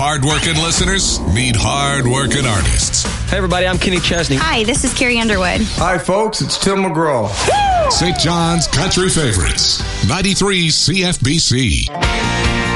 Hard-working listeners meet hard-working artists. Hey, everybody, I'm Kenny Chesney. Hi, this is Carrie Underwood. Hi, folks, it's Tim McGraw. St. John's Country Favorites, 93 CFBC.